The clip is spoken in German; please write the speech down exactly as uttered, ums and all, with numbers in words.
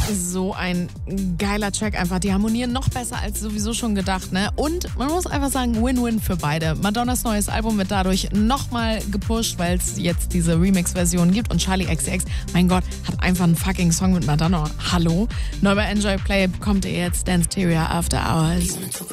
So ein geiler Track einfach. Die harmonieren noch besser als sowieso schon gedacht, ne? Und man muss einfach sagen, Win-Win für beide. Madonnas neues Album wird dadurch nochmal gepusht, weil es jetzt diese Remix-Version gibt. Und Charli X C X, mein Gott, hat einfach einen fucking Song mit Madonna. Hallo? Neu bei Enjoy Play bekommt ihr jetzt Dance Theory After Hours.